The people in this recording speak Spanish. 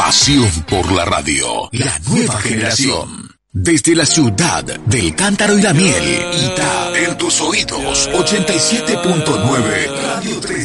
pasión por la radio, la nueva generación. Desde la ciudad del cántaro y la miel, Itá, en tus oídos, 87.9, Radio 3.